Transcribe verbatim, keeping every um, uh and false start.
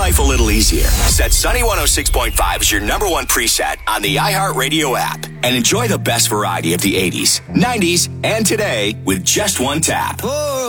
life a little easier. Set Sunny one oh six point five as your number one preset on the iHeartRadio app and enjoy the best variety of the eighties, nineties, and today with just one tap.